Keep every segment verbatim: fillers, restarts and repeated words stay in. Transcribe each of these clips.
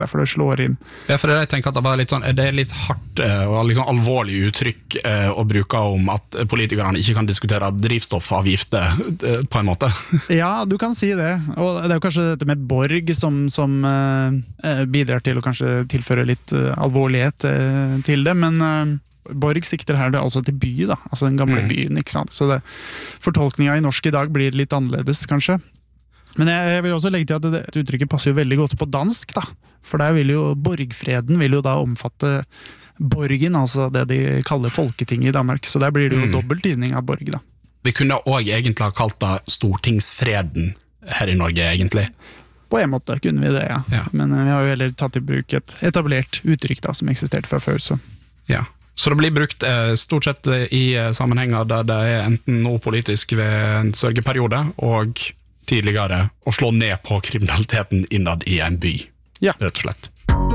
derfor det slår inn. Ja, for det jeg tenker at det, var litt sånn, det er litt hardt og litt sånn alvorlig uttrykk eh, å bruke om at politikerne ikke kan diskutere drivstoffavgifter eh, på en måte. Ja, du kan si det. Og det er jo kanskje dette med Borg som, som eh, bidrar til å kanskje tilføre litt eh, alvorlighet eh, til det, men eh, Borg sikter her det altså til by, da, altså den gamle mm. byen, ikke sant? Så det, fortolkningen i norsk i dag blir litt annerledes, kanskje. Men jeg, jeg vil også legge til at det, det uttrykket passer jo veldig godt på dansk, da. For der vil jo Borgfreden vil jo da omfatte Borgen, altså det de kaller Folketinget i Danmark. Så der blir det jo mm. dobbelt tydning av Borg, da. Vi kunne også egentlig ha kalt det Stortingsfreden her i Norge, egentlig. På en måte kunne vi det, ja. ja. Men vi har jo heller tatt i bruk et etablert uttrykk da, som eksisterte fra før, så. Ja. Så det blir brukt eh, stort sett i sammenhenger der det er enten noe politisk ved en sørgeperiode, og tidligere å slå ned på kriminaliteten innad i en by, ja. Rett og slett.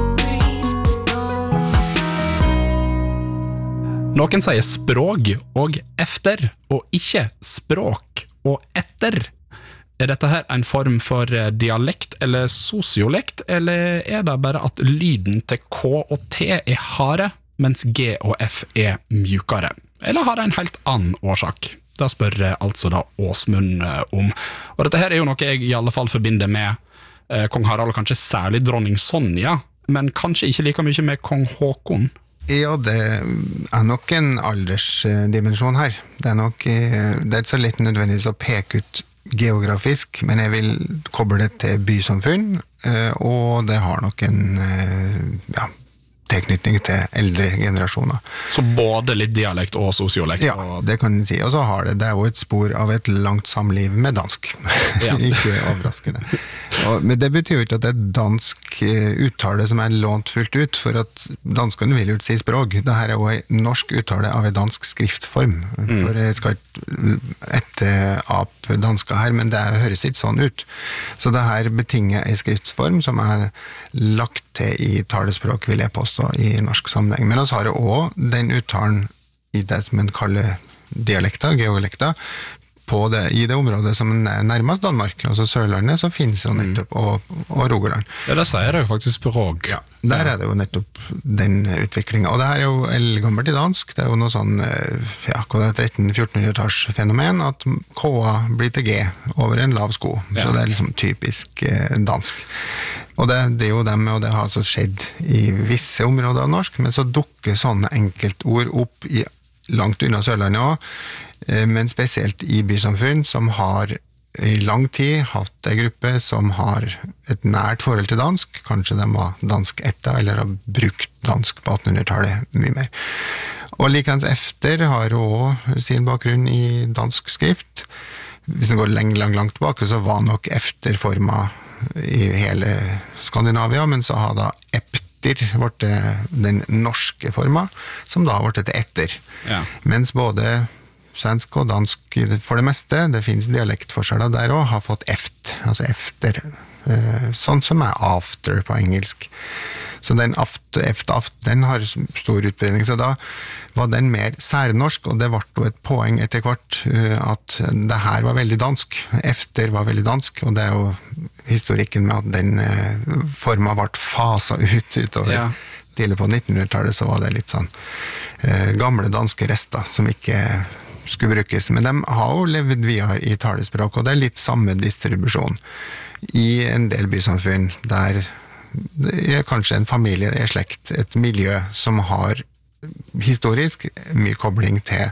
Noen sier språk og efter, og ikke språk og etter. Er dette her en form for dialekt eller sosiolekt, eller er det bare at lyden til K og T er harde, mens G og F er mjukere? Eller har det en helt annen årsak? Da spør altså da Åsmund om. Og dette her er jo noe jeg i alle fall forbinder med eh, kong Harald, og kanskje særlig dronning Sonja, men kanskje ikke like mye med kong Håkon. Ja, det er nok en aldersdimensjon her. Det er nok det er ikke så lett nødvendigvis å peke ut geografisk, men jeg vil koble det til bysamfunn, og det har nok en ja, tilknytning til eldre generasjoner. Så både litt dialekt og sosiolekt? Ja, det kan jeg si. Og så har det, det er jo et spor av et langt samliv med dansk. Ja. Ikke overraskende. Og, men det betyr jo ikke at det er dansk uttale som er lånt fullt ut, for at danskene vil jo ikke si språk. Dette er jo en norsk uttale av en dansk skriftform. Mm. For jeg skal ikke etterap danska her, men det høres ikke sånn ut. Så det her betinger en skriftform som er lagt til i talespråk, vil jeg påstå, i norsk sammenheng. Men så har det også den uttalen i det som man kaller dialekter, geolekter, på det, i det området som er nærmest Danmark, altså Sørlandet, så finnes jo nettopp, og, og Rogaland. Ja, det sier det jo faktisk språk. Ja, der er det jo nettopp den utviklingen. Og det her er jo eldgammelt i dansk, det er jo noe sånn, ja, hva det er tretten-fjortenhundretalls fenomen, at K-a blir til G over en lav sko. Ja. Så det er liksom typisk eh, dansk. Og det, det er jo dem, og det har altså skjedd i visse områder av norsk, men så dukker sånne enkeltord opp i langt unna Sørlandet også, men spesielt i bysamfunn som har i lang tid hatt en gruppe som har et nært forhold til dansk, kanskje de var dansk etta, eller har brukt dansk på attenhundretallet mye mer. Og likens efter har jo også sin bakgrunn i dansk skrift. Hvis den går langt, langt, langt tilbake, så var nok efterforma i hele Skandinavia, men så har da ept ble den norske forma, som da ble til etter. Ja. Mens både svensk og dansk for det meste, det finnes dialektforskjeller der også, har fått eft, altså efter, sånn som er after på engelsk. Så den aft, eft, aft, den har stor utbredning, så da var den mer særnorsk, og det ble jo et poeng etter hvert at det her var veldig dansk, efter var veldig dansk, og det er jo historikken med at den forma ble faset ut utover. Ja. Tidlig på nittenhundretallet så var det litt sånn eh, gamle danske rester som ikke skulle brukes, men de har jo levd videre i talespråk, og det er litt samme distribusjon i en del bysamfunn der det er kanskje en familie, en slekt, et miljø som har historisk mye kobling til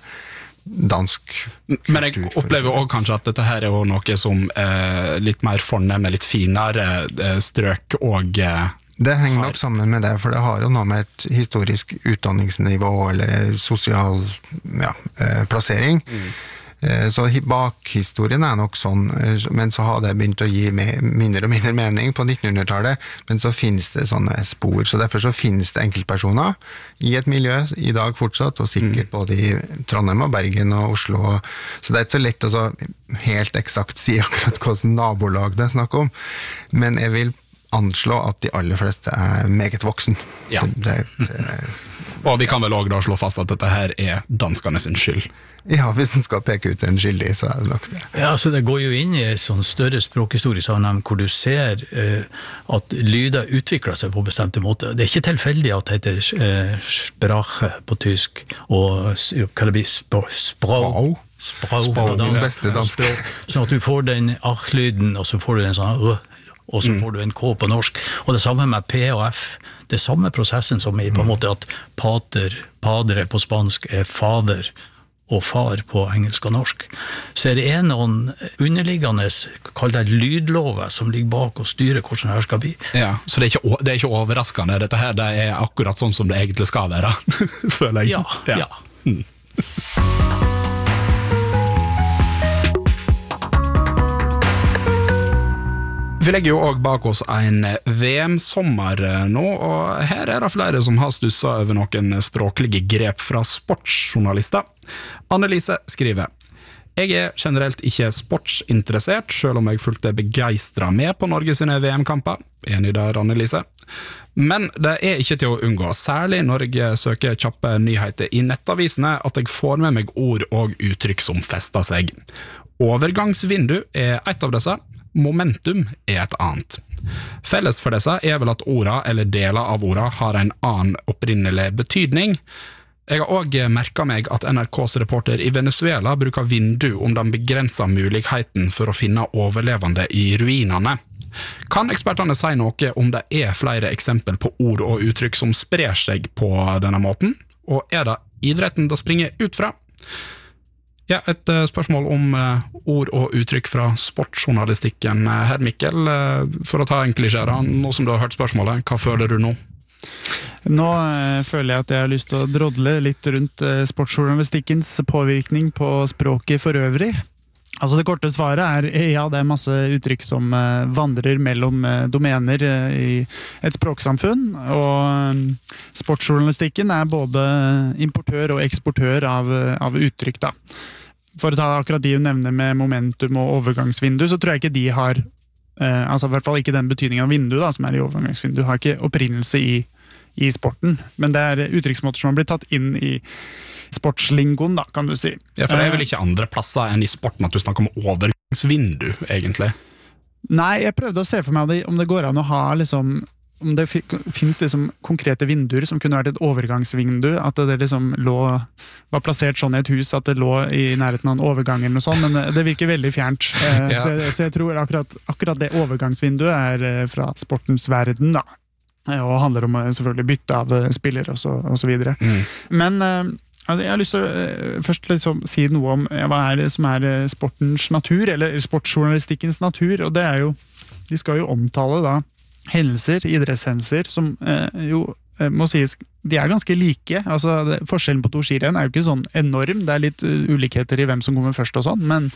dansk kultur. Men jeg opplever også kanskje at dette her er jo noe som eh, litt mer fornemme, litt finere eh, strøk og eh, det henger nok sammen med det, for det har jo noe med et historisk utdanningsnivå eller sosial ja, eh, plassering. Mm. Eh, så bakhistorien er nok sånn, men så har det begynt å gi mindre og mindre mening på nittenhundretallet, men så finnes det sånne spor, så derfor så finnes det enkeltpersoner i et miljø i dag fortsatt, og sikkert mm. både i Trondheim og Bergen og Oslo, så det er ikke så lett å så helt eksakt si akkurat hvordan nabolag det er snakk om, men jeg vil anslå at de aller fleste er meget voksen. Ja. Det, det, Og vi kan vel også da slå fast at dette her er danskene sin skyld. Ja, hvis en skal peke ut en skyldig, så er det nok det. Ja, altså det går jo inn i en sånn større språkhistorisk sammenheng hvor du ser eh, at lyder utvikler seg på bestemte måter. Det er ikke tilfeldig at det heter eh, sprache på tysk, og hva det blir, språk, språk, språk på dansk. Beste dansk. Sånn at du får den ach-lyden, og så får du en sånn r, og så får du en K på norsk. Og det samme med P og F. Det er samme prosessen som i på en måte at pater, padre på spansk er fader, og far på engelsk og norsk. Så er det en noen underliggende, kall det lydlover, som ligger bak og styrer hvordan det her skal bli. Ja, så det er ikke, det er ikke overraskende. Dette her det er akkurat sånn som det egentlig skal være, føler jeg. Ja, ja. ja. Mm. Vi legger jo også bak oss en V M-sommer nå, og her er det flere som har stusset over noen språklige grep fra sportsjournalister. Annelise skriver: Jeg er generelt ikke sportsinteressert, selv om jeg fulgte begeistret med på Norge sine V M-kamper. Enig der, Annelise. Men det er ikke til å unngå, særlig når jeg søker kjappe nyheter i nettavisene, at jeg får med meg ord og uttrykk som fester seg. Overgangsvindu er et av disse, momentum er et annet. Felles for disse er vel at orda eller deler av orda har en annen opprinnelig betydning. Jeg har også merket meg at N R K's reporter i Venezuela bruker vindu om den begrenset muligheten for å finne overlevende i ruinene. Kan ekspertene si noe om det er flere eksempel på ord og uttrykk som sprer seg på denne måten? Og er det idretten det springer ut fra? Ja, et spørsmål om ord og uttrykk fra sportsjournalistikken. Herr Mikkel, for å ta en klisjé, nå som du har hørt spørsmålet, hva føler du nå? Nå eh, føler jeg at jeg har lyst til å drodle litt rundt eh, sportsjournalistikkens påvirkning på språket for øvrig. Altså det korte svaret er, ja, det er masse uttrykk som eh, vandrer mellom eh, domener eh, i et språksamfunn, og eh, sportsjournalistikken er både importør og eksportør av, av uttrykk da. For å ta akkurat de du nevner med momentum og overgangsvindu, så tror jeg ikke de har, eh, altså i hvert fall ikke den betydningen av vindu da, som er i overgangsvindu, har ikke opprinnelse i, i sporten, men det er uttrykksmåter som har blitt tatt inn i sportslingoen da, kan du si. Ja, for det er vel ikke andre plasser enn i sporten at du snakker om overgangsvindu, egentlig? Nei, jeg prøvde å se for meg om det går an å ha liksom, om det finnes liksom konkrete vinduer som kunne vært et overgangsvindu, at det liksom lå, var plassert sånn i et hus at det lå i nærheten av en overgang eller noe sånt, men det virker veldig fjernt. Ja. Så, jeg, så jeg tror akkurat, akkurat det overgangsvinduet er fra sportens verden da, og handler om selvfølgelig bytte av spillere og så, og så videre. Mm. Men altså, jeg har lyst til å først liksom si noe om ja, hva er det som er sportens natur, eller sportsjournalistikkens natur, og det er jo, de skal jo omtale da hendelser, idrettshendelser, som eh, jo eh, må sies, de er ganske like. Altså, det, forskjellen på to skirenn er jo ikke sånn enorm, det er litt uh, ulikheter i hvem som kommer først og sånn, men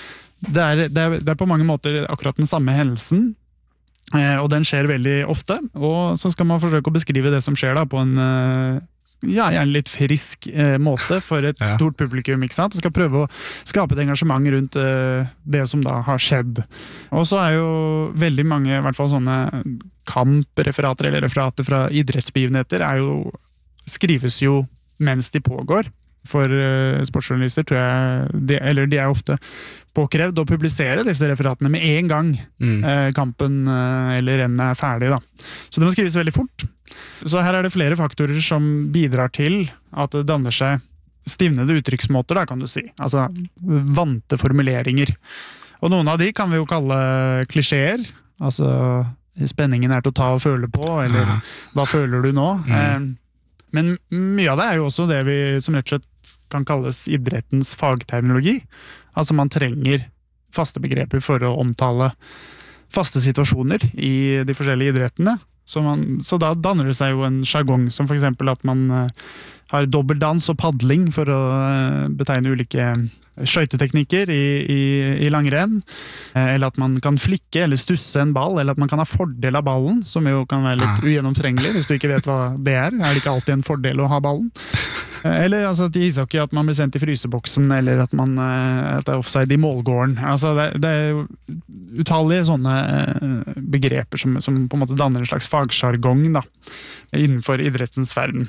det er, det, er, det er på mange måter akkurat den samme hendelsen, eh, og den skjer veldig ofte, og så skal man forsøke å beskrive det som skjer da, på en eh, ja, gjerne litt frisk eh, måte for et ja. Stort publikum, ikke sant? Det skal prøve å skape et engasjement rundt eh, det som da har skjedd. Og så er jo veldig mange, i hvert fall sånne kampreferater eller referater fra idrettsbegivenheter, er jo, skrives jo mens de pågår. For eh, sportsjournalister tror jeg, de, eller de er ofte påkrevd å publisere disse referatene med en gang mm. eh, kampen eh, eller rennet er ferdig da. Så det må skrives veldig fort. Så her er det flere faktorer som bidrar til at det danner seg stivnede uttrykksmåter, da, kan du si. Altså vante formuleringer. Og noen av de kan vi jo kalle klisjeer. Altså spenningen er til å ta og føle på, eller ja. Hva føler du nå? Mm. Eh, men mye av det er jo også det vi som rett og slett kan kalles idrettens fagterminologi. Altså man trenger faste begreper for å omtale faste situasjoner i de forskjellige idrettene. Så, man, så da danner det seg jo en jargong, som for eksempel at man uh, har dobbeldans og paddling for å uh, betegne ulike skøyteteknikker i, i, i langrenn, uh, eller at man kan flikke eller stusse en ball, eller at man kan ha fordel av ballen, som jo kan være litt ugjennomtrengelig hvis du ikke vet hva det er. Er det ikke alltid en fordel å ha ballen? Eller altså, at i ishockey at man blir sendt i fryseboksen, eller at, man, at det er offside i målgården. Altså, det, det er jo utallige sånne begreper som, som på en måte danner en slags fagsjargong da, innenfor idrettens verden.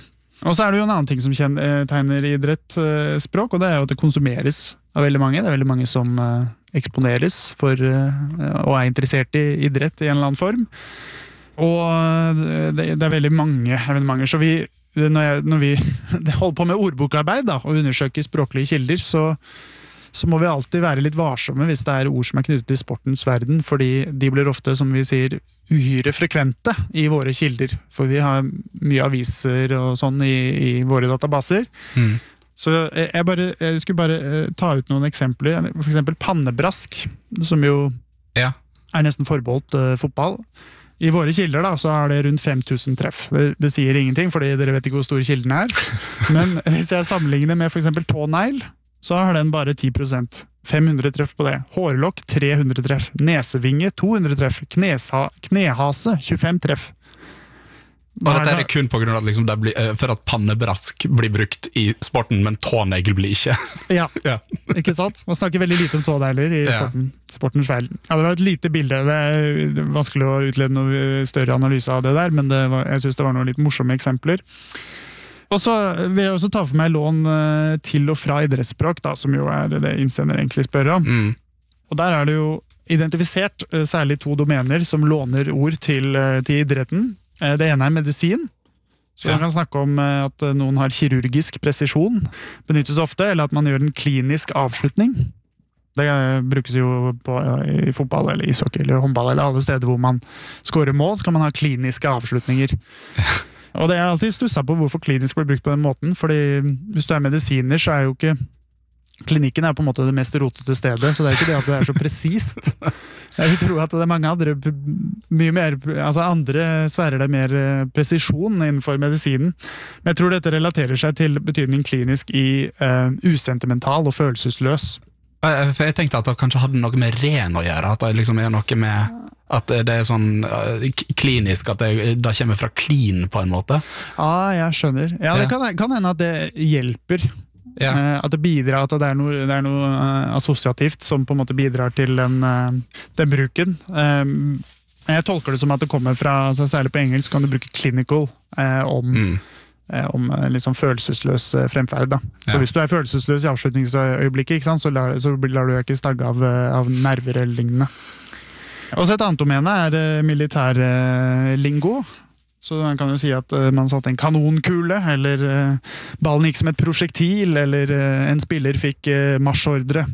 Og så er det jo en annen ting som kjennetegner idrettsspråk, og det er jo at det konsumeres av veldig mange. Det er veldig mange som uh, eksponeres for, uh, og er interessert i idrett i en eller annen form. Og uh, det, det er veldig mange evenementer, så vi, når, jeg, når vi holder på med ordbokarbeid da, og undersøker språklige kilder, så så må vi alltid være litt varsomme hvis det er ord som er knyttet til sportens verden, fordi de blir ofte, som vi sier, uhyre frekvente i våre kilder. For vi har mye aviser og sånn i, i våre databaser. Mm. Så jeg, bare, jeg skulle bare ta ut noen eksempler. For eksempel pannebrask, som jo ja. er nesten forbeholdt uh, fotball. I våre kilder da, så er det rundt fem tusen treff. Det, det sier ingenting, fordi dere vet ikke hvor stor kilden er. Men hvis jeg sammenligner med for eksempel tånegl, så har den bare ti prosent. fem hundre treff på det. Hårlokk, tre hundre treff. Nesevinge, to hundre treff. Knesa, knehase, tjuefem treff. Og dette er kun på grunn av at liksom det blir, for at pannebrask blir brukt i sporten, men tånegl blir ikke. Ja, ja, ikke sant? Man snakker veldig lite om tånegler i sporten. Ja. Sportens feil. Ja, det var et lite bilde. Det er vanskelig å utlede noe større analyse av det der, men det var, jeg synes det var noen litt morsomme eksempler. Og så vil jeg også ta for meg lån til og fra idrettsspråk, da, som jo er det innsender egentlig spør om. Mm. Og der er det jo identifisert særlig to domener som låner ord til, til idretten. Det ene er medisin, så ja. man kan snakke om at noen har kirurgisk presisjon, benyttes ofte, eller at man gjør en klinisk avslutning. Det brukes jo på, i fotball eller ishockey eller håndball eller alle steder hvor man skårer mål, så kan man ha kliniske avslutninger. Og det er alltid stusset på hvorfor klinisk blir brukt på den måten, fordi hvis du er medisiner, så er jo ikke klinikken er på en måte det mest rotete stedet, så det er ikke det at det er så presist. Jeg vil tro at det er mange andre, mye mer, altså andre sfærer det mer presisjon innenfor medisinen. Men jeg tror dette relaterer seg til betydning klinisk i uh, usentimental og følelsesløs. For jeg tenkte at det kanskje hadde noe med ren å gjøre, at det liksom er noe med at det er sånn klinisk, at det da kommer fra clean på en måte. Ja, jeg skjønner. Ja, det kan, kan hende at det hjelper. Ja. At det bidrar, at det er noe, det er noe assosiativt som på en måte bidrar til den, den bruken. Jeg tolker det som at det kommer fra, altså særlig på engelsk kan du bruke clinical om mm. om liksom følelsesløs fremferd. Da. Så ja. hvis du er følelsesløs i avslutningsøyeblikket, ikke sant, så, lar, så lar du ikke stagge av, av nerver eller lignende. Og så et annet domene er militærlingo. Så man kan jo si at man satte en kanonkule, eller ballen gikk som et prosjektil, eller en spiller fikk marsjordre.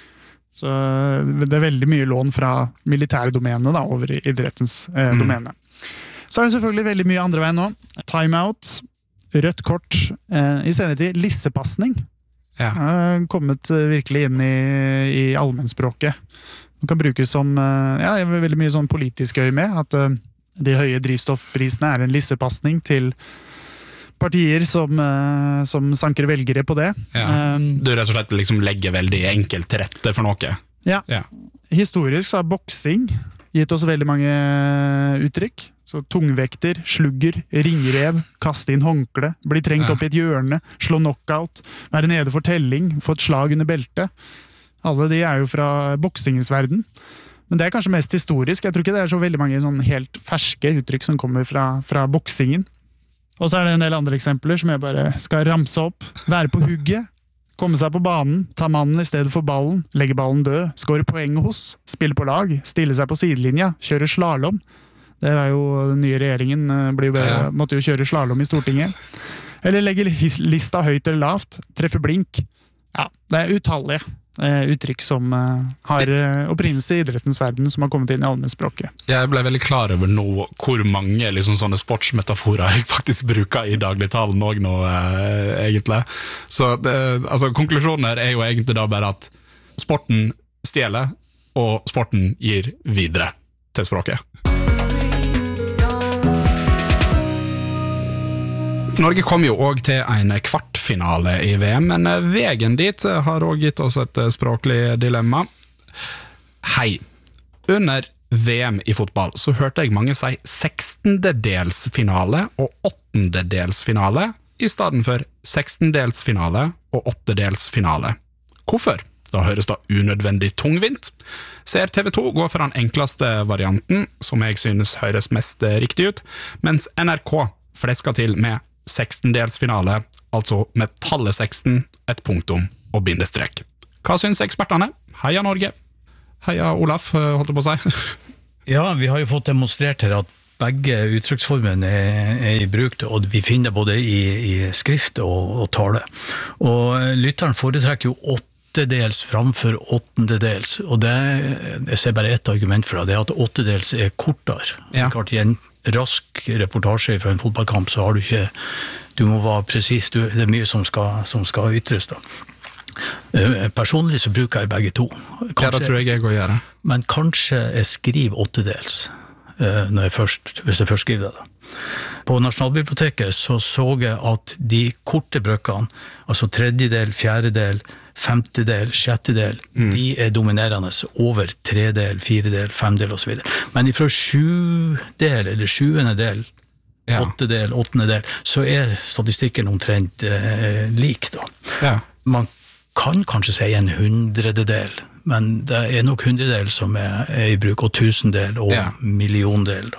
Så det er veldig mye lån fra militærdomenet da, over i idrettens eh, mm. domene. Så er det selvfølgelig veldig mye andre veien nå. Timeout, rødt kort, eh, i senere tid lissepassning. Ja. Har kommet virkelig inn i, i allmennspråket. Det kan brukes som ja, veldig mye sånn politisk øye med, at uh, de høye drivstoffprisene er en lissepassning til partier som, uh, som sanker velgere på det. Ja. Um, du rett og slett liksom legger veldig enkelt til rette for noe. Ja. ja. Historisk så har boksing gitt oss veldig mange uttrykk. Så tungvekter, slugger, ringrev, kaste inn håndkle, bli trengt ja. opp i et hjørne, slå knockout, være nede for telling, få et slag under beltet. Alle de er jo fra boksingens verden. Men det er kanskje mest historisk. Jeg tror ikke det er så veldig mange sånn helt ferske uttrykk som kommer fra, fra boksingen. Og så er det en del andre eksempler som jeg bare skal ramse opp. Være på hugget, komme seg på banen, ta mannen i stedet for ballen, legge ballen død, skåre poeng hos, spille på lag, stille seg på sidelinja, kjøre slalom. Det er jo den nye regjeringen, blir jo, måtte jo kjøre slalom i Stortinget. Eller legge lista høyt eller lavt, treffe blink. Ja, det er utallige. Uttrykk som uh, har uh, opprinnelse i idrettens verden, som har kommet inn i allmennspråket. Jeg ble veldig klar over nå hvor mange liksom, sånne sportsmetaforer jeg faktisk bruker i dagligtalen også nå, uh, egentlig. Så det, altså, konklusjonen her er jo egentlig da bare at sporten stjeler, og sporten gir videre til språket. Norge kom jo også til en kvartfinale i V M, men veien dit har også gitt oss et språklig dilemma. Hei, under V M i fotball så hørte jeg mange si sekstendedelsfinale og åttendedelsfinale i stedet for sekstendelsfinale og åttedelsfinale. Hvorfor? Da høres det unødvendig tungvint. Ser T V to går for den enkleste varianten, som jeg synes høres mest riktig ut, mens N R K flesker til med sekstendelsfinale, altså med tallet seksten, et punktum og bindestrek. Hva synes ekspertene? Heia Norge! Heia Olaf, holdt jeg på å si. Ja, vi har jo fått demonstrert her at begge uttrykksformene er, er i bruk, og vi finner både i, i skrift og, og tale. Og lytteren foretrekker jo åttedels framfor åttendedels, og det jeg ser bare ett argument for det, det er at åttedels er kortere. Ja. Klart, i en rask reportasje fra en fotballkamp så har du ikke, du må være precis, du, det er mye som skal, som skal ytres da. Personlig så bruker jeg begge to. Kanskje, ja, det tror jeg jeg går gjøre. Men kanskje jeg skriver åttedels, når jeg først, hvis jeg først skriver det da. På Nasjonalbiblioteket så så jeg at de korte brøkene, altså tredjedel, fjerdedel, femtedel, sjettedel, mm. de er dominerende over tredel, firedel, femdel og så videre. Men ifra sjudel eller sjuende del, ja. åttedel, åttende del, så er statistikken omtrent eh, lik da. Ja. Man kan kanskje si en hundrededel, men det er nok hundredel som er, er i bruk, og tusendel og ja. milliondel.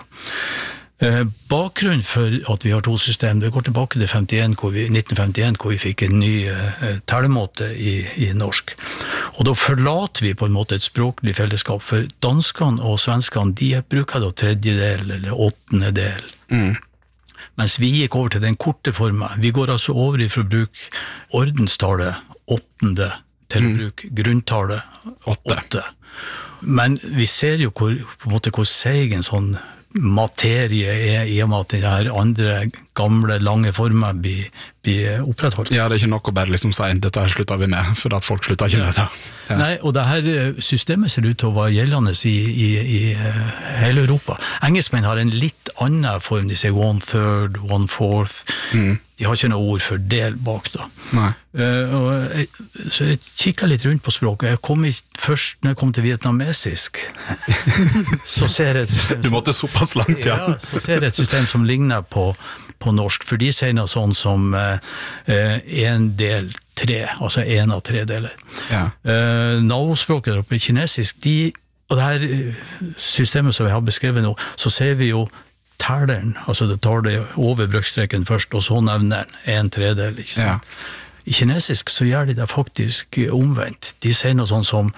Eh, bakgrunnen for at vi har to system, det går tilbake til femtien, hvor vi, nitten femtien, hvor vi fikk en ny eh, tellemåte i, i norsk. Og da forlater vi på en måte et språklig fellesskap, for danskene og svenskene, de bruker da tredjedel eller åttende del. Mm. Mens vi gikk over til den korte formen. Vi går altså over fra bruk ordenstallet åttende til å bruke grunntallet åtte. åtte. Men vi ser jo hvor, på en måte hvor seig en sånn materie er i og med at de her andre gamle, lange former blir, blir opprettholdt. Ja, det er ikke nok å bare liksom si dette her slutter vi med, for at folk slutter ikke med det. Ja. Nei, og det her systemet ser ut til å være gjeldende i, i, i hele Europa. Engelskmenn har en litt annen form, de sier one third, one fourth. Mm. De har ikke noe ord for del bak da. Nei. Uh, og jeg, så jeg kikket litt rundt på språket. Jeg kom i, først når jeg kom til vietnamesisk, så ser jeg et system som, du måtte såpass langt, ja. ja. Så ser jeg et system som ligner på, på norsk, for de sier noe sånn som uh, en del tre, altså en av tre deler. Ja. Uh, Navospråket oppe i kinesisk, de, og det her systemet som vi har beskrevet nå, så ser vi jo telleren, altså det tar det over brøkstreken først, og så nevner den en tredel, ikke sant? Ja. I kinesisk så gjør de det faktisk omvendt. De sier noe sånn som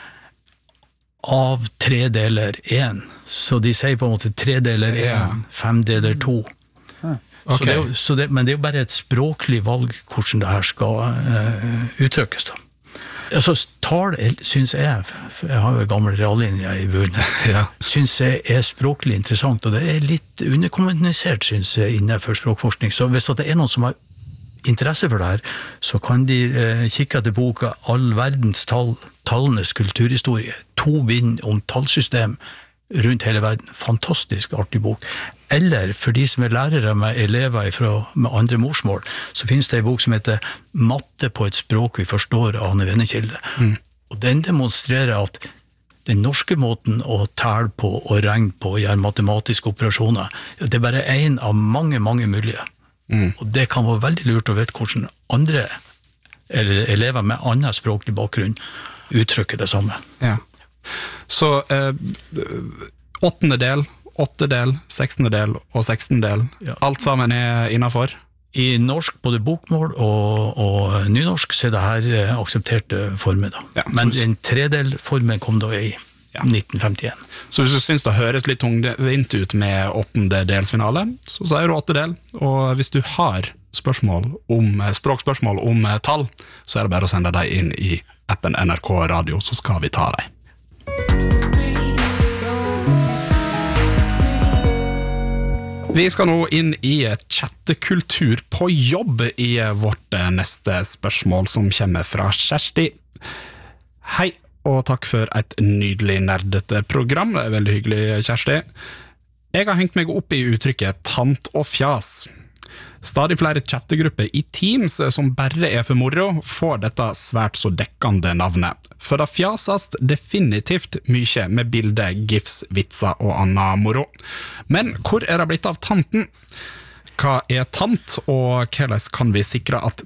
av tre deler en. Så de sier på en måte tre deler en, ja. fem deler to. Okay. Så det er jo, så det, men det er jo bare et språklig valg hvordan det her skal uh, uttrykkes da. Altså, tal, synes jeg, jeg har jo en gammel reallinje i bunnen, ja. synes jeg er språklig interessant, og det er litt underkommunisert, synes jeg, innenfor språkforskning. Så hvis det er noen som har interesse for det her, så kan de eh, kikke etter boka All verdens tall, tallenes kulturhistorie. To bind om tallsystem rundt hele verden. Fantastisk artig bok. Eller for de som er lærere med elever fra, med andre morsmål, så finnes det en bok som heter Matte på et språk vi forstår av Arne Vennekilde. Mm. Og den demonstrerer at den norske måten å tale på og regne på og gjøre matematiske operasjoner, det er bare en av mange, mange mulige. Mm. Og det kan være veldig lurt å vite hvordan andre eller elever med annen språklig bakgrunn uttrykker det samme. Ja. Så eh, åttende del, åttedel, sekstende del og sekstende del, ja. Alt sammen er innenfor? I norsk, både bokmål og, og nynorsk, så er det her aksepterte former da. Ja, men den tredelformen kom da i ja. nitten femtien. Så hvis du synes det høres litt tungvint ut med åttende delsfinale, så sier du åttedel, og hvis du har spørsmål om, språkspørsmål om tall, så er det bare å sende deg inn i appen N R K Radio, så skal vi ta deg. Vi skal nå inn i chattekultur på jobb i vårt neste spørsmål som kommer fra Kjersti. Hei, og takk for et nydelig nerdete program. Det er veldig hyggelig, Kjersti. Jeg har hengt meg opp i uttrykket tant og fjas. Stadig flere chattegrupper i Teams som bare er for moro, får dette svært så dekkende navnet. For det fjasast definitivt mye med bilde, gifs, vitser og annet moro. Men hvor er det blitt av tanten? Hva er tant, og hvordan kan vi sikre at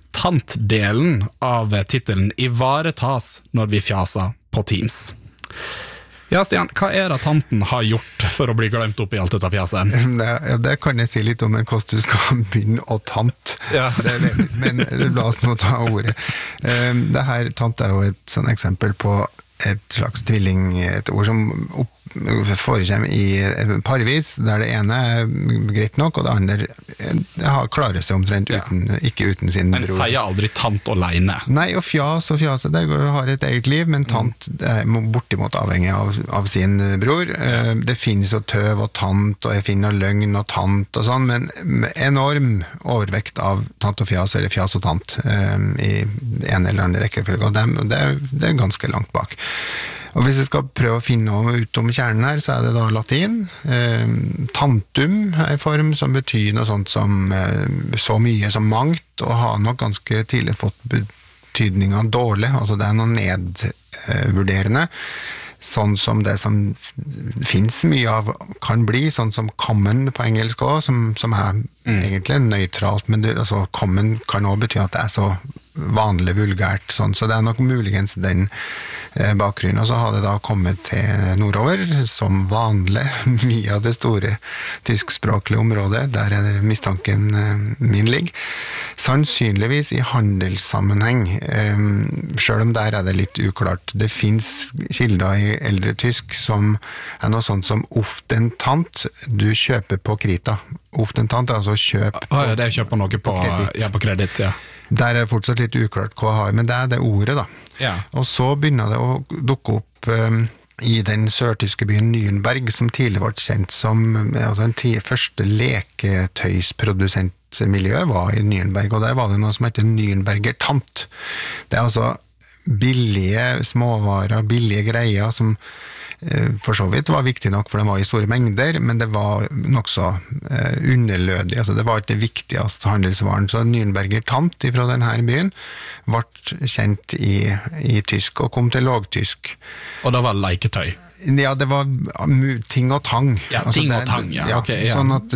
tant-delen av titelen ivaretas når vi fjaser på Teams? Ja, Stian, hva er det tanten har gjort for å bli glemt opp i alt dette fjaset? Det, ja, det kan jeg si litt om, men hvordan du skal begynne å tant. Ja. Det, det, men la oss nå ta ordet. Um, det her, tant er jo et sånn eksempel på et slags tvilling, et ord som opp, forekommer i parvis, der det ene er greit nok, og det andre har klarer seg omtrent uten, ja. Ikke uten sin men bror. Men sier aldri tant alene. Nei, og fjas og fjas, det har et eget liv, men tant er bortimot avhengig av, av sin bror. Ja. Det finnes jo tøv og tant, og jeg finner løgn og tant og sånn, men enorm overvekt av tant og fjas, eller fjas og tant, um, i en eller annen rekkefølge, og det, det, det er ganske langt bak. Og hvis jeg skal prøve å finne noe ut om kjernen her, så er det da latin. Eh, tantum er en form som betyr noe sånt som eh, så mye som mangt, og har nok ganske tidlig fått betydningen dårlig, altså det er noe nedvurderende. Sånn som det som finnes mye av kan bli, sånn som common på engelsk også, som, som er mm. egentlig nøytralt, men det, altså, common kan også bety at det er så vanlig vulgært, sånn, så det er nok muligens den eh, bakgrunnen, og så har det da kommet til nordover, som vanlig, mye av det store tyskspråklige området, der er det mistanken eh, min ligger, sannsynligvis i handelssammenheng, eh, selv om der er det litt uklart. Det finnes kilder i eldre tysk som er noe sånt som oftentant, du kjøper på krita. Oftentant er altså kjøp på, ah, ja, det er kjøp på noe på, på kreditt. Ja, på kreditt, ja. Der er fortsatt litt uklart hva jeg har, men det er det ordet da. Ja. Og så begynner det å dukke opp um, i den sørtyske byen Nürnberg, som tidligere var kjent som altså, den ti, første leketøysprodusentmiljøet var i Nürnberg, og der var det noe som heter Nürnberger tant. Det er altså billige småvarer, billige greier som for så vidt var viktig nok, for det var i store mengder, men det var nok så eh, underlødig, altså det var ikke det viktigste handelsvaren, så Nürnberger tant fra denne byen ble kjent i, i tysk, og kom til lågtysk. Og det var leketøy? Ja, det var ting og tang. Ja, altså ting det, og tang, ja. ja, Okay, ja. Sånn at,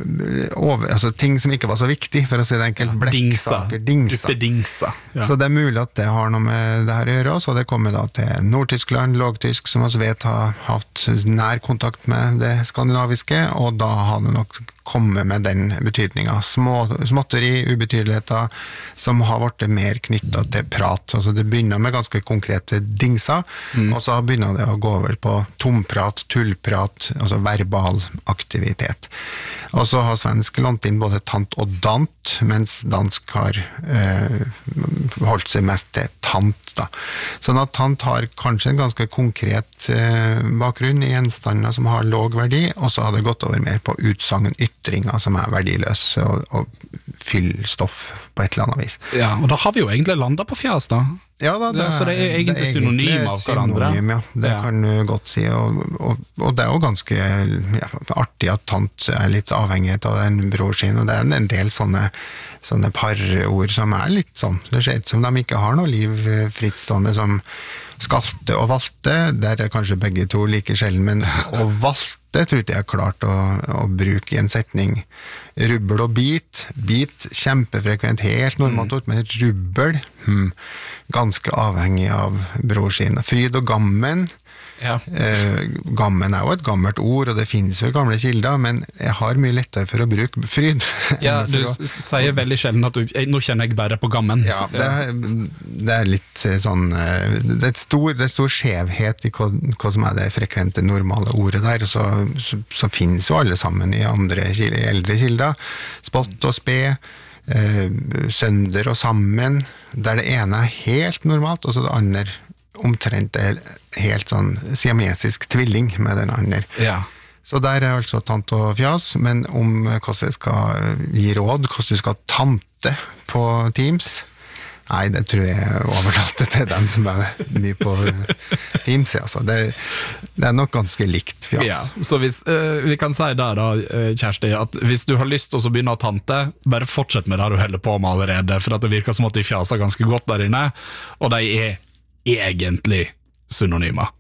over, altså ting som ikke var så viktig, for å si det enkelt, ja, blekksaker, dingsa. dingsa. Ja. Så det er mulig at det har noe med det her å gjøre, og så det kommer da til Nord-Tyskland, lågtysk, som vi vet har hatt nær kontakt med det skandinaviske, og da har det nok kommet med den betydningen. Små, småtteri, ubetydeligheter, som har vært mer knyttet til prat. Altså det begynner med ganske konkrete dingser, mm. og så begynner det å gå over på tomprat, tullprat, altså verbal aktivitet. Og så har svensk lånt inn både tant og dant, mens dansk har eh, holdt seg mest til tant. Da. Sånn at tant har kanskje en ganske konkret eh, bakgrunn i gjenstander som har låg verdi, og så har det gått over mer på utsagn ytringer som er verdiløse og, og fyllstoff på et eller annet vis. Ja, og da har vi jo egentlig landet på fjas da. Ja da, det, det, så det er egentlig det er synonym av hverandre. Synonym, ja. Det ja. Kan du godt si, og, og, og det er jo ganske ja, artig at tant er litt avhengig av den bror sin, og det er en del sånne, sånne parord som er litt sånn. Det ser ut som de ikke har noe liv frittstående som skalte og valte, der er kanskje begge to like sjelden, men å valte tror ikke jeg har klart å, å bruke i en setning. Rubbel og bit, bit kjempefrekvent, helt normalt ord, men rubbel, hmm, ganske avhengig av bror sin. Fryd og gammen, ja. eh, gammen er jo et gammelt ord, og det finnes jo gamle kilder, men jeg har mye lettere for å bruke fryd. Ja, du å... sier veldig sjelden at du, nå kjenner jeg bare på gammen. Ja, det er, det er litt sånn, det er stor, det er stor skjevhet i hva, hva som er det frekvente normale ordet der, så, så, så finnes jo alle sammen i andre kilder, eldre kilder, spott og spe, eh, sønder og sammen, der det ene er helt normalt, og så det andre omtrent er helt sånn siamesisk tvilling med den andre. Ja. Så der er altså tant og fjas, men om hvordan jeg skal gi råd, hvordan du skal tante på Teams, nei, det tror jeg overlater til dem som er mye på Teams. Altså. Det, det er nok ganske likt fjas. Ja, så hvis, uh, vi kan si der da, Kjersti, at hvis du har lyst til å begynne å tante, bare fortsett med det du holder på med allerede, for at det virker som at de fjaser ganske godt der inne, og de er egentlig synonymer.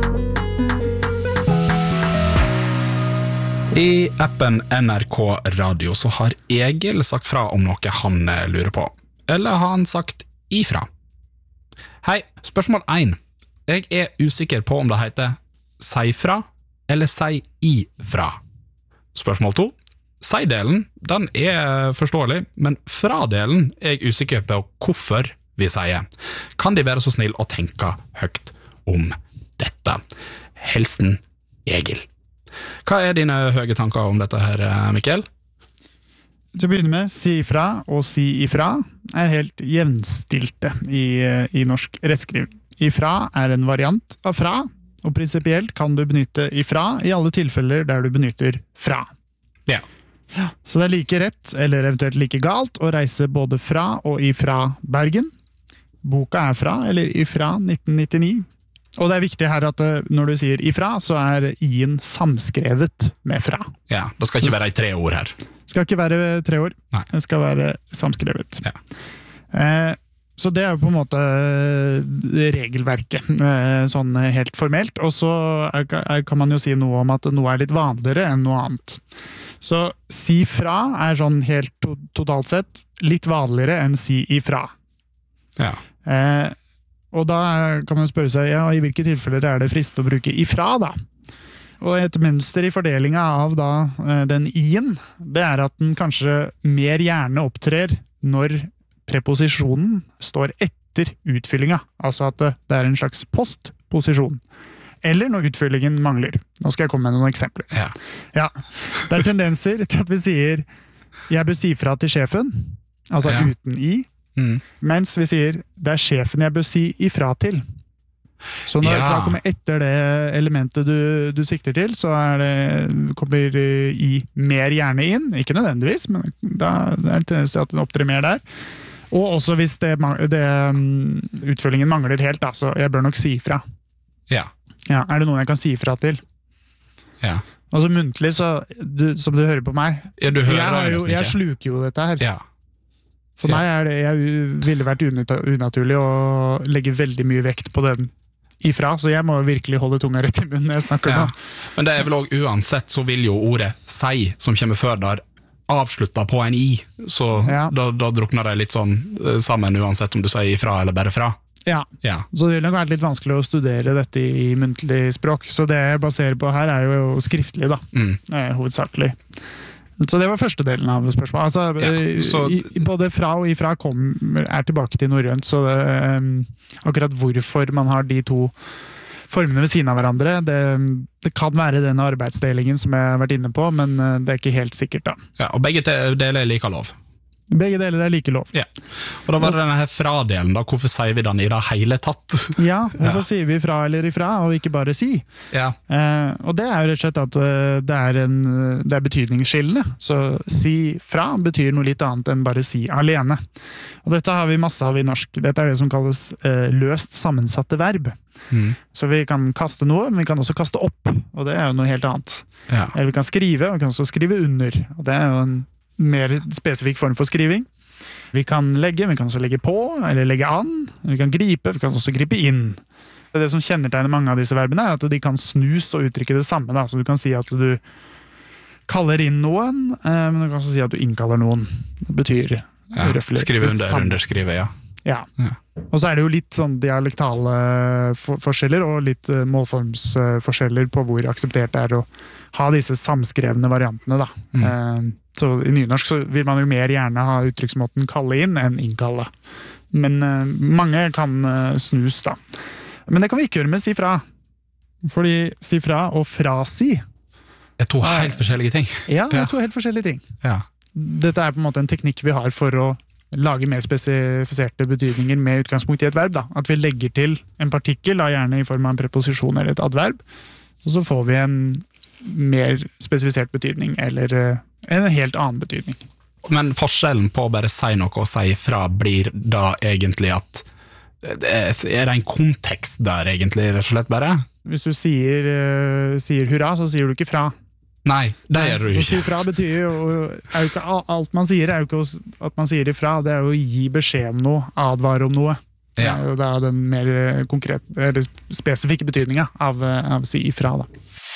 I appen N R K Radio så har Egil sagt fra om noe han lurer på. Eller har han sagt ifra? Hei, spørsmål én. Jeg er usikker på om det heter si fra eller si ifra? Spørsmål to. Si-delen, den er forståelig, men fra-delen er jeg usikker på hvorfor vi sier. Kan de være så snill å tenke høyt om dette? Hilsen Egil. Hva er dine høye tanker om dette her, Mikkel? Til å begynne med, si ifra og si ifra er helt jevnstilte i, i norsk rettskriving. Ifra er en variant av fra, og prinsipielt kan du benytte ifra i alle tilfeller der du benytter fra. Ja. Så det er like rett, eller eventuelt like galt, å reise både fra og ifra Bergen. Boka er fra, eller ifra nitten nittini. Og det er viktig her at når du sier ifra, så er i-en samskrevet med fra. Ja, det skal ikke være i tre ord her. Det skal ikke være tre år, Nei. Det skal være samskrevet. Ja. Eh, så det er jo på en måte regelverket, eh, sånn helt formelt. Og så er, er, kan man jo si noe om at noe er litt vanligere enn noe annet. Så si fra er sånn helt to totalt sett litt vanligere enn si ifra. Ja. Eh, og da kan man spørre seg, ja, i hvilke tilfeller er det fristende å bruke ifra da? Og et mønster i fordelinga av da, eh, den i-en, det er at den kanskje mer gjerne opptrer når preposisjonen står etter utfyllinga, altså at det, det er en slags postposisjon. Eller når utfyllingen mangler. Nå skal jeg komme med noen eksempler. Ja. Ja, det er tendenser til at vi sier jeg bør si fra til sjefen, altså Ja. uten i, Mm. mens vi sier det er sjefen jeg bør si ifra til. Så når Ja. fra kommer etter det elementet du, du sikter til, så er det, kommer i mer gjerne inn, ikke nødvendigvis, men da det er det tendens til at den opptrer mer der. Og også hvis det, det, utfyllingen mangler helt, da, så jeg bør nok si ifra. Ja. Ja, er det noen jeg kan si ifra til? Ja. Altså muntlig, så, du, som du hører på meg, Ja, du hører jeg, har det jo, nesten jeg ikke. sluker jo dette her. Ja. For Ja. meg er det, jeg ville vært unata- unaturlig å legge veldig mye vekt på den ifra, så jeg må virkelig holde tunga rett i munnen når jeg snakker Ja. nå. Men det er vel også uansett så vil jo ordet si, som kommer før der, avslutta på en i, så Ja. da, da drukner det litt sånn eh, sammen uansett om du sier ifra eller bare fra. Ja, Ja. så det vil nok være litt vanskelig å studere dette i muntlig språk, så det jeg baserer på her er jo skriftlig da, Mm. eh, hovedsakelig. Så det var første delen av spørsmålet. Altså, Ja, eh, så- i, både fra og ifra kom, er tilbake til norrønt, så det, eh, akkurat hvorfor man har de to formene ved siden av hverandre, det, det kan være denne arbeidsdelingen som jeg har vært inne på, men eh, det er ikke helt sikkert da. Ja, og begge te- deler er like lov. Begge deler er like lov. Ja. Og da var det denne her fra-delen, da. Hvorfor sier vi den i det hele tatt? Ja, hvorfor sier vi fra eller ifra, og ikke bare si? Ja. Eh, og det er jo rett og slett at eh, det er, en, det er betydningsskillende. Så si fra betyr noe litt annet enn bare si alene. Og dette har vi masse av i norsk. Dette er det som kalles eh, løst sammensatte verb. Mm. Så vi kan kaste noe, men vi kan også kaste opp, og det er jo noe helt annet. Ja. Eller vi kan skrive, og vi kan også skrive under, og det er jo en mer spesifikk form for skriving. Vi kan legge, vi kan også legge på, eller legge an. Vi kan gripe, vi kan også gripe inn. Det som kjennetegner mange av disse verbene er at de kan snus og uttrykke det samme. Da. Så du kan si at du kaller inn noen, eh, men du kan også si at du innkaller noen. Det betyr Ja. røffelig Skrive det under, samme. underskrive, ja. Ja. Ja. Og så er det jo litt sånn dialektale for forskjeller og litt eh, målformsforskjeller på hvor akseptert det er å ha disse samskrevne variantene. Da. Mm. Eh, så I nynorsk så vil man jo mer gjerne ha uttrykksmåten kalle inn enn innkalle. Men eh, mange kan eh, snus, da. Men det kan vi ikke gjøre med si fra. Fordi si fra og frasi, Det er to helt forskjellige ting. ja, det Ja. er to helt forskjellige ting. Ja. Dette er på en måte en teknikk vi har for å lage mer spesifiserte betydninger med utgangspunkt i et verb. Da. At vi legger til en partikkel, da, gjerne i form av en preposisjon eller et adverb, og så får vi en mer spesifisert betydning, eller eh, en helt annen betydning. Men forskjellen på å bare si noe og si fra blir da egentlig at det er er det en kontekst der egentlig, rett og slett bare? Hvis du sier, eh, sier hurra, så sier du ikke fra. Nei, det gjør du Så si ikke. fra betyr jo, er jo ikke alt man sier, er jo ikke å- at man sier ifra, det er jo å gi beskjed om noe, advare om noe. Det Ja. er jo da den mer konkret, eller spesifikke betydninga av, av si ifra, da.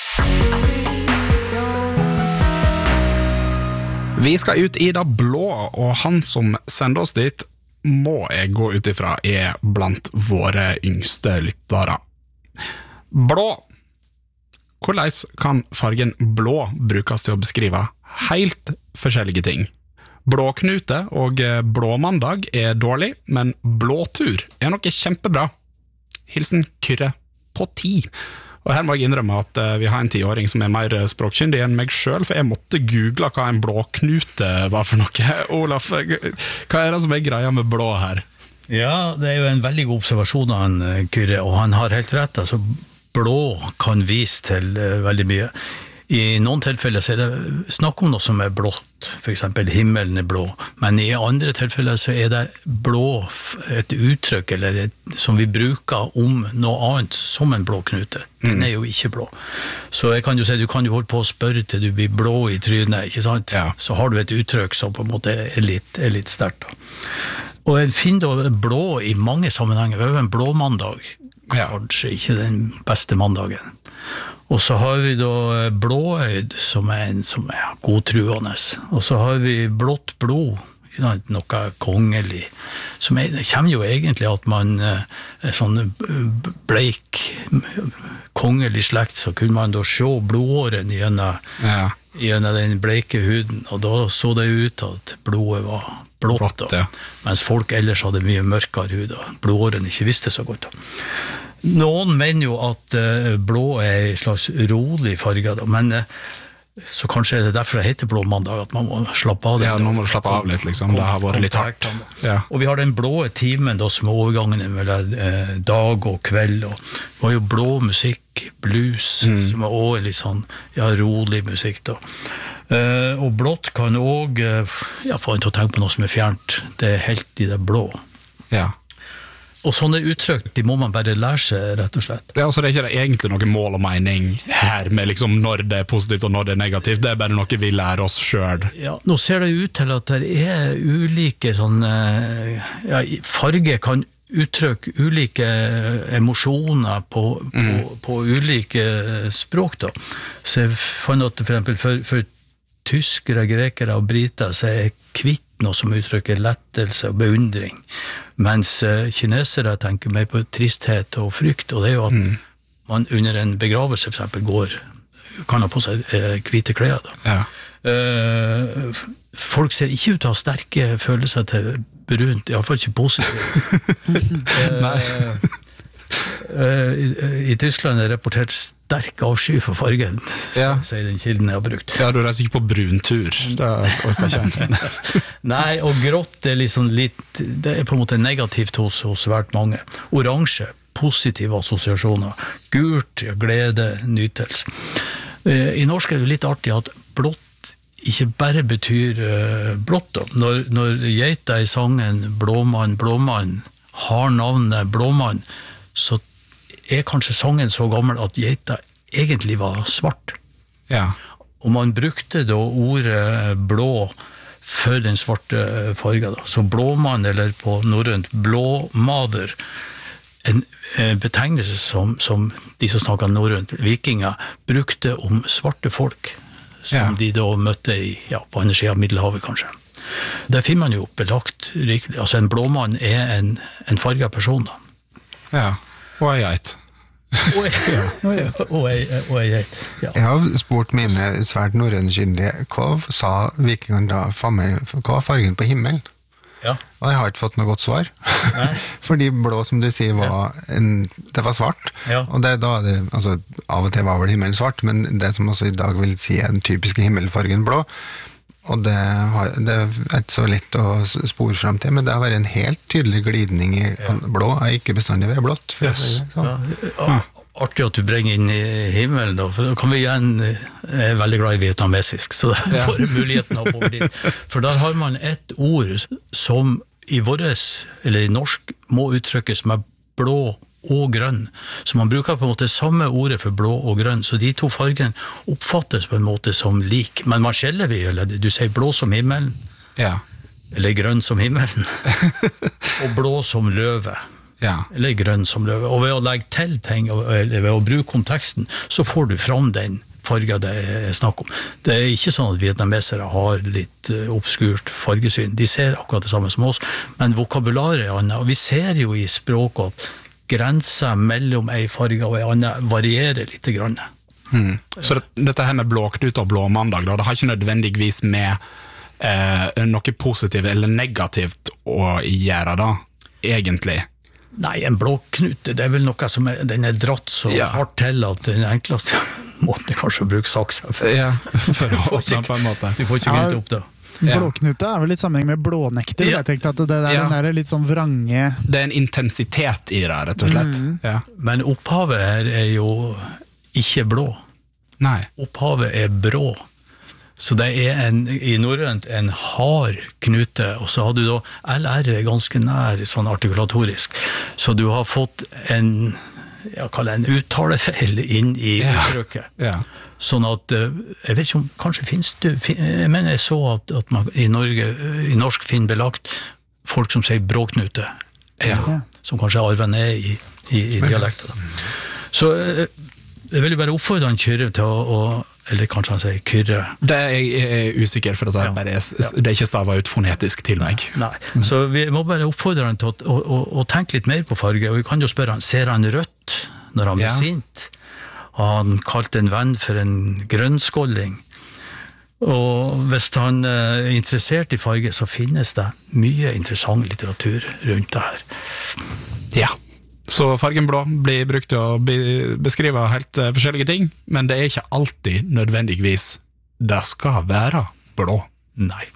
Vi skal ut i det blå, og han som sender oss dit, må jeg gå ut ifra er blant våre yngste lyttere. Blå. hvordan kan fargen blå brukes til å beskrive helt forskjellige ting? Blåknute og blåmandag er dårlig, men blåtur er noe kjempebra. Hilsen Kyrre på ti. Og her må jeg innrømme at uh, vi har en tiåring som er mer språkkyndig enn meg selv, for jeg måtte google hva en blåknute var for noe. Olaf, hva er det som er greia med blå her? Ja, det er jo en veldig god observasjon av han, Kyrre, og han har helt rett. Altså, blå kan vise til uh, veldig mye. I noen tilfeller så er det snakk om noe som er blått, for eksempel himmelen er blå, men i andre tilfeller så er det blå et uttrykk eller et, som vi bruker om noe annet som en blå knute. Den er jo ikke blå. Så jeg kan jo si, du kan jo holde på å spørre til du blir blå i trynet, ikke sant? Ja. Så har du et uttrykk som på en måte er litt, er litt sterkt da. Og jeg finner da blå i mange sammenhenger. Vi har jo en blå mandag, kanskje ikke den beste mandagen. Og så har vi da blåøyd, som er en som er godtruende. Og så har vi blått blod, noe kongelig. Som er, det kommer jo egentlig at man er sånn bleik, kongelig slekt, så kunne man da se blodåren gjennom, ja. gjennom den bleike huden. Og da så det ut at blodet var blått, blått ja. Mens folk ellers hadde mye mørkere hud, og blodåren ikke visste så godt da. Noen mener jo at uh, blå er en slags rolig farge, da, men uh, så kanskje er det derfor det heter blå mandag, at man må slappe av det. Ja, nå må du slappe av litt, liksom. Det har vært litt hardt. Ja. Og vi har den blå timen, da, som er overgangen mellom uh, dag og kveld, og vi har jo blå musikk, blues, mm. som er også litt sånn, ja, rolig musikk, da. Uh, og blått kan også uh, ja, få en til å tenke på noe som er fjernt. Det er helt i det blå. Ja. Og sånne uttrykk, de må man bare lære seg, rett og slett. Ja, altså det er ikke egentlig noe mål og mening her med liksom når det er positivt og når det er negativt. Det er bare noe vi lærer oss selv. Ja, nå ser det ut til at det er ulike sånne, ja, farge kan uttrykke ulike emosjoner på, mm. på, på ulike språk da. Så jeg fant at for eksempel for, for tyskere, grekere og briter så er kvitt noe som uttrykker lettelse og beundring, mens uh, kinesere tenker mer på tristhet og frykt, og det er jo at mm. man under en begravelse for eksempel går, kan ha på seg uh, hvite klær da. Ja. Uh, folk ser ikke ut til å ha sterke følelser til brunt, i hvert fall ikke positivt. Nei. Uh, i, I Tyskland er det rapportert sterk avsky for fargen, ja. Sier den kilden jeg har brukt. Ja, du reiser ikke på bruntur, det orker jeg ikke. Nei, og grått er liksom litt, det er på en måte negativt hos, hos svært mange. Oransje, positive assosiasjoner. Gult, glede, nytelse. Uh, I norsk er det litt artig at blått ikke bare betyr uh, blått da. Når, når geita I sangen Blåmann, Blåmann har navnet Blåmann, så er kanskje sangen så gammel at geita egentlig var svart. Ja. Og man brukte da ordet blå for den svarte fargen. Da. Så blåmann, eller på norrønt blåmader, en betegnelse som, som de som snakket norrønt, vikinger, brukte om svarte folk, som ja. De da møtte I, ja, på andre siden av Middelhavet kanskje. Der finner man jo belagt rikelig. Altså en blåmann er en, en farget person da. Ja, og jeg geit. Og jeg geit. Jeg har spurt mine svært norrønkyndige, hva sa vikingene da, hva var fargen på himmelen? Ja. Og jeg har ikke fått noe godt svar. Fordi blå, som du sier, var en, det var svart. Ja. Og det, da, det, altså, av og til var vel himmelen svart, men det som også I dag vil si er den typiske himmelfargen blå, og det, har, det er ikke så lett å spore frem til, men det har vært en helt tydelig glidning I ja. Blå, er ikke bestandig være blått. Yes. Sånn. Ja. Artig at du bringer inn I himmelen da, for da kan vi igjen, jeg er veldig glad I vietnamesisk, så da ja. Får muligheten å få dit. For der har man et ord som I våres, eller I norsk, må uttrykkes med blå og grønn. Så man bruker på en måte samme ordet for blå og grønn, så de to fargene oppfattes på en måte som lik. Men man skjeller vi, eller du sier blå som himmelen, ja. Eller grønn som himmelen, og blå som løve, ja. Eller grønn som løve. Og ved å legge til ting, eller ved å bruke konteksten, så får du fram den farger det er snakk om. Det er ikke sånn at vietnamesere har litt obskurt fargesyn. De ser akkurat det samme som oss, men vokabularet er annet. Og vi ser jo I språket at grenser mellom en farge og en annen varierer litt grann. Mm. Så det, dette her med blåknut og blåmandag, da, det har ikke nødvendigvis med eh, noe positivt eller negativt å gjøre da, egentlig? Nei, en blåknut, det er vel noe som er, den er dratt så ja. hardt til at den enkleste måten er kanskje å bruke saksa for, ja, for å få den på en måte. Du får ikke gnut opp da. Ja. Blåknute er vel litt sammenheng med blånekter. Ja. Jeg tenkte at det der, ja. den der er litt sånn vrange. Det er en intensitet i det, rett og slett. Mm. Ja. Men opphavet her er jo ikke blå. Nei. Opphavet er brå. Så det er en, i norrønt en hard knute, og så har du da L R ganske nær sånn artikulatorisk. Så du har fått en, jeg kaller det en uttalefeil inn i uttrykket. Ja. Ja. Sånn at, jeg vet ikke om, kanskje finnes du, jeg mener jeg så at, at man i Norge, i norsk finner belagt folk som sier bråknute, ja. som kanskje er arvet ned i, i, i dialekten. Så jeg vil jo bare oppfordre han Kyrre til å, å eller kanskje han sier Kyrre. Det er jeg usikker, for det er, bare, det er ikke stavet ut fonetisk til meg. Nei, Nei. Så vi må bare oppfordre han til å, å, å, å tenke litt mer på farge, og vi kan jo spørre han, ser han rødt når han blir ja. sint? Har han kalt en venn for en grønnskåling? Og hvis han er interessert i farge, så finnes det mye interessant litteratur rundt det her. Ja. Så fargen blå blir brukt til å beskrive helt forskjellige ting, men det er ikke alltid nødvendigvis det skal være blå. Nei.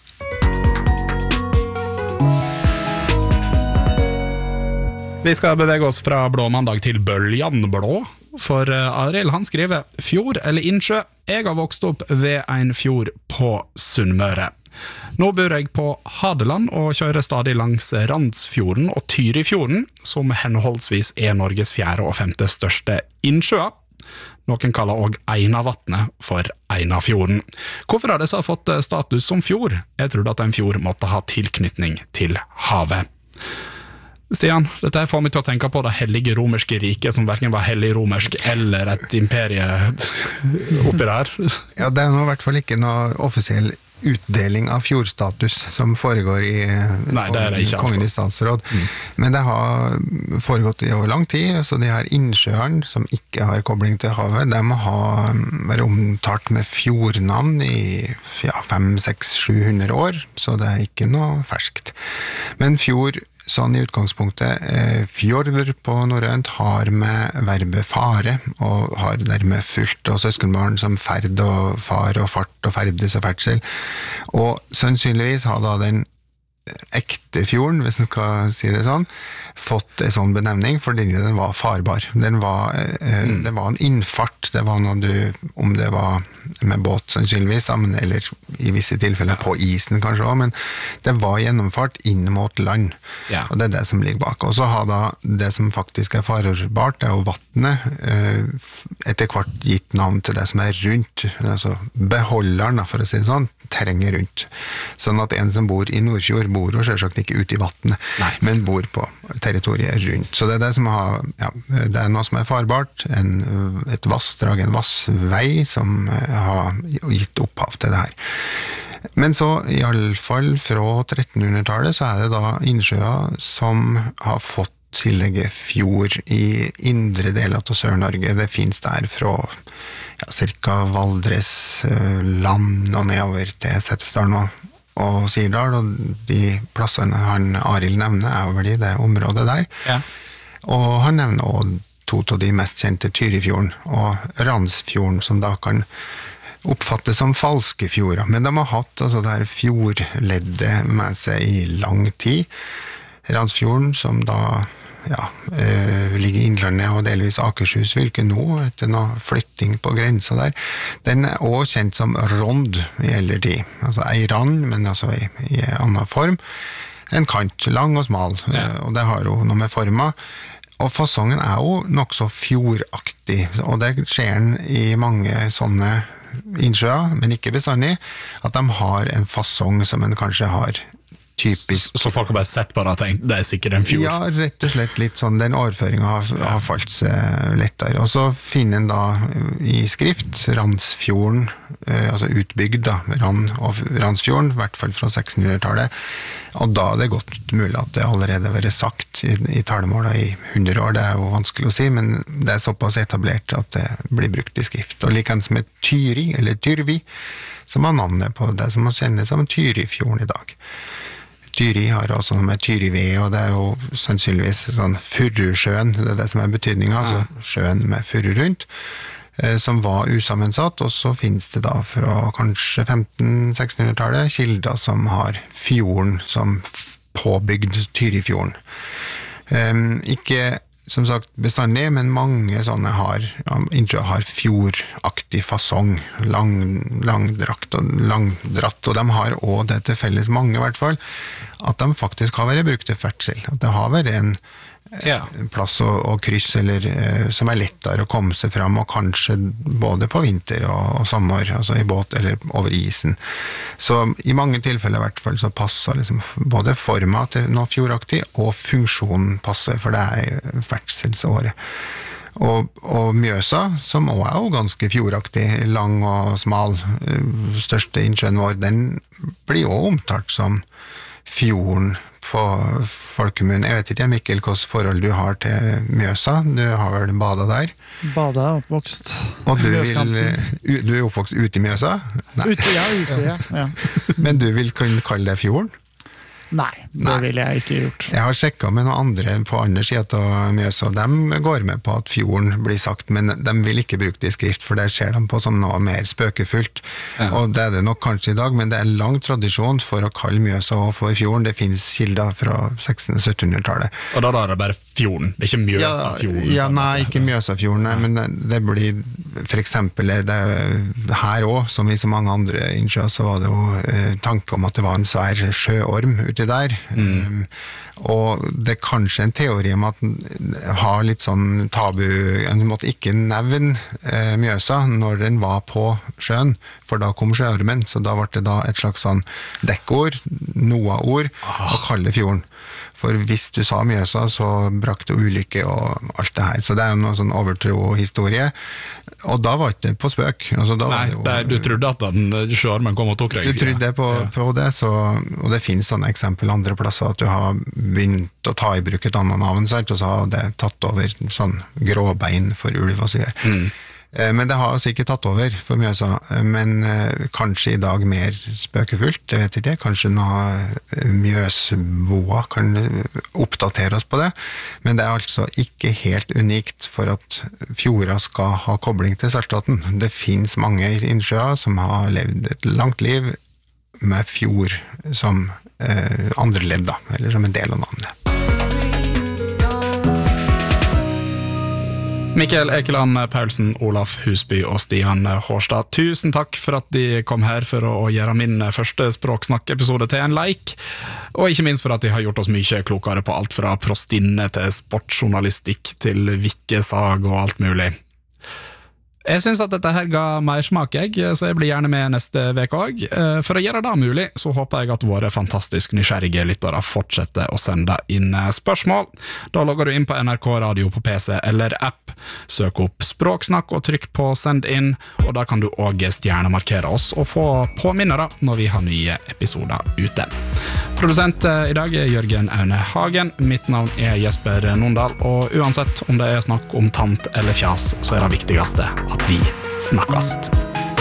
Vi skal bevege oss fra blå mandag til bøljanblå, for Arild han skriver fjord eller innsjø. Jeg har vokst opp ved en fjord på Sunnmøre. Nå bor jeg på Hadeland og kjører stadig langs Randsfjorden og Tyrifjorden, som henholdsvis er Norges fjerde og femte største innsjøer. Noen kaller også Einavatnet for Einafjorden. Hvorfor har disse fått status som fjord? Jeg trodde at en fjord måtte ha tilknytning til havet. Stian, dette får meg til å tenke på det hellige romerske riket, som hverken var hellig romersk eller et imperie oppi der. Ja, det er nå i hvert fall ikke noe offisiell utdeling av fjordstatus som foregår i Nei, det er det ikke, Kongen i altså. statsråd. Mm. Men det har foregått i over lang tid, så de her innsjøene som ikke har kobling til havet, de har vært omtalt med fjordnavn i ja, fem, seks, sju hundre år, så det er ikke noe ferskt. Men fjord, sånn i utgangspunktet, eh, fjorder på norrønt har med verbet fare, og har dermed fulgt og søskenbarn som ferd og far og fart og ferdes og ferdsel. Og sannsynligvis har da den ekte fjorden, hvis en skal si det sånn, fått en sånn benevning fordi den var farbar. Den var, eh, mm. det var en innfart, det var noe du, om det var med båt sannsynligvis, men, eller i visse tilfeller ja. på isen kanskje også, men det var gjennomfart inn mot land, ja. og det er det som ligger bak. Og så har da det som faktisk er farbart, det er jo vattnet, eh, etter hvert gitt navn til det som er rundt, altså beholderen, for å si det sånn, terrenget rundt. Sånn at en som bor i Nordfjord bor jo selvsagt ikke ute i vattnet, Nei. men bor på territoriet rundt. Så det er det som har, ja, det er noe som er farbart, en, et vassdrag, en vassvei som har gitt opphav til det her. Men så, i alle fall fra trettenhundretallet, så er det da innsjøer som har fått tillegget fjord i indre deler av Sør-Norge. Det finnes der fra ja, cirka Valdres land og nedover til Setesdalen og, og Sirdal, og de plassene han Arild nevner er over i det området der. Ja. Og han nevner også to av de mest kjente Tyrifjorden og Randsfjorden, som da kan oppfattes som falske fjorder. Men de har hatt altså, det her fjordleddet med seg i lang tid. Randsfjorden, som da ja, eh, ligger i Innlandet og delvis Akershus fylke nå, etter noe flytting på grensa der, den er også kjent som rond i eldre tid. Altså ei rand, men altså i, i annen form. En kant, lang og smal, ja. og det har jo noe med forma. Og fasongen er jo nok så fjordaktig, og det skjer den i mange sånne innsjøer, men ikke bestandig, at de har en fasong som en kanskje har typisk. Så folk har bare sett på det og tenkt, det er sikkert en fjord. Ja, rett og slett litt sånn, den overføringen har, har falt seg lettere. Og så finner en da i skrift Randsfjorden, eh, altså utbygd da, Rand og Randsfjorden, i hvert fall fra sekstenhundretallet. Og da er det godt mulig at det allerede har vært sagt i, i talemålet i hundre år, det er jo vanskelig å si, men det er såpass etablert at det blir brukt i skrift. Og likens med Tyri, eller Tyrvi, som har navnet på det som man kjenner som Tyrifjorden i dag. Tyri har også noe med Tyrived, og det er jo sannsynligvis sånn Furusjøen, det er det som er betydningen, ja. Altså sjøen med furru rundt, eh, som var usammensatt, og så finnes det da fra kanskje femten-sekstenhundretallet kilder som har fjorden som påbygd Tyrifjorden. Eh, ikke som sagt bestandig, men mange sånne har, ja, har fjordaktig fasong, lang, langdrakt og langdratt, og de har også det til felles, mange i hvert fall, at de faktisk har vært brukt til ferdsel, at det har vært en, ja. en plass å, å kryss, eller eh, som er lettere å komme seg fram, og kanskje både på vinter og, og sommer, altså i båt eller over isen. Så i mange tilfeller i hvert fall så passer liksom både forma til noe fjordaktig, og funksjonen passer, for det er ferdselsåret. Og, og Mjøsa, som også er jo ganske fjordaktig, lang og smal, største innsjøen vår, den blir også omtalt som fjorden på folkemunn. Jeg vet ikke, Mikkel, hvilket forhold du har til Mjøsa. Du har vel badet der? Badet er oppvokst. Og du, vil, du er oppvokst ute i Mjøsa? Nei. Ute, ja, ute, ja. ja. Men du vil kunne kalle det fjorden? Nei, det Nei. Vil jeg ikke gjort. Jeg har sjekket med noen andre på andre siden av Mjøsa, og de går med på at fjorden blir sagt, men de vil ikke bruke det i skrift, for det ser de på som noe mer spøkefullt. Ja. Og det er det nok kanskje i dag, men det er lang tradisjon for å kalle Mjøsa og for fjorden. Det finnes kilder fra seksten-syttenhundretallet. Og da er det bare fjorden, det er ikke Mjøsafjorden? Ja, ja, nei, ikke Mjøsafjorden, nei, men det blir, for eksempel det, her også, som i så mange andre innsjøer, så var det jo eh, tanke om at det var en svær sjøorm uti der, mm. um, og det er kanskje en teori om at den har litt sånn tabu, du måtte ikke nevne eh, Mjøsa når den var på sjøen, for da kom sjøormen, så da ble det da et slags sånn dekkord, Noah-ord, oh. å kalle fjorden. For hvis du sa Mjøsa, så brakte ulykke og alt det her. Så det er jo noe sånn overtro-historie. Og da var det ikke på spøk. Altså, da Nei, var det jo, det er, du trodde at den sjøormen kom og tok deg? Du trodde på, ja. på det, så, og det finnes sånne eksempel andre plasser, at du har begynt å ta i bruk et annet navn, og så har det tatt over sånn gråbein for ulv og så videre. Mm. Men det har altså ikke tatt over for Mjøsa, men kanskje i dag mer spøkefullt, jeg vet ikke, kanskje noe Mjøsboa kan oppdatere oss på det, men det er altså ikke helt unikt for at fjorda skal ha kobling til Saltvatn. Det finnes mange innsjøer som har levd et langt liv med fjord som eh, andre ledd, da, eller som en del av navnet. Mikkel Ekeland Paulsen, Olaf Husby og Stian Hårstad, tusen takk for at de kom her for å gjøre min første språksnakk-episode til en leik, og ikke minst for at de har gjort oss mye klokere på alt fra prostinne til sportsjournalistikk til vikkesag og alt mulig. Jeg synes at dette her ga mer smak, jeg, så jeg blir gjerne med neste vek også. For å gjøre det mulig, så håper jeg at våre fantastisk nysgjerrige lyttere fortsetter å sende inn spørsmål. Da logger du inn på N R K Radio på P C eller app, søk opp Språksnakk og trykk på send inn, og da kan du også stjernemarkere oss og få påminnere når vi har nye episoder ute. Produsent i dag er Jørgen Aune Hagen, mitt navn er Jesper Nondal, og uansett om det er snakk om tant eller fjas, så er det viktigste at vi snakkast.